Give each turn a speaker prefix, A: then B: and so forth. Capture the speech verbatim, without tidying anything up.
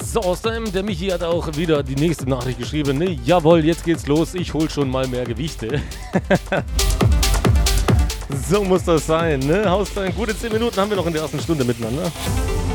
A: So, Sam, der Michi hat auch wieder die nächste Nachricht geschrieben. Ne? Jawohl, jetzt geht's los. Ich hol schon mal mehr Gewichte. So muss das sein, ne? Haustime, gute zehn Minuten haben wir noch in der ersten Stunde miteinander.